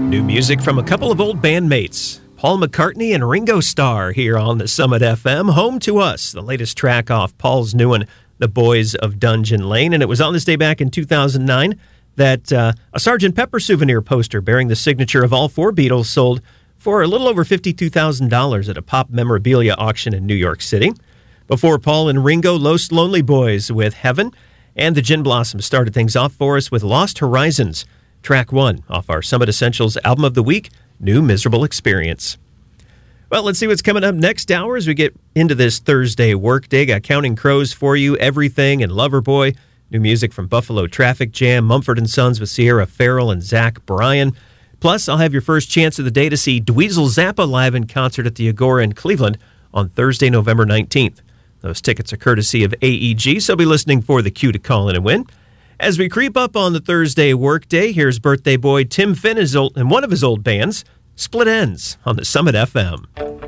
New music from a couple of old bandmates, Paul McCartney and Ringo Starr, here on the Summit FM. Home to Us, the latest track off Paul's new one, The Boys of Dungeon Lane. And it was on this day back in 2009 that a Sgt. Pepper souvenir poster bearing the signature of all four Beatles sold for a little over $52,000 at a pop memorabilia auction in New York City. Before Paul and Ringo, Los Lonely Boys with Heaven, and the Gin Blossoms started things off for us with Lost Horizons, track one off our Summit Essentials Album of the Week, New Miserable Experience. Well, let's see what's coming up next hour as we get into this Thursday workday. Got Counting Crows for you, Everything, and Loverboy. New music from Buffalo Traffic Jam, Mumford & Sons with Sierra Farrell and Zach Bryan. Plus, I'll have your first chance of the day to see Dweezil Zappa live in concert at the Agora in Cleveland on Thursday, November 19th. Those tickets are courtesy of AEG, so be listening for the cue to call in and win. As we creep up on the Thursday workday, here's birthday boy Tim Finn and one of his old bands, Split Enz, on the Summit FM.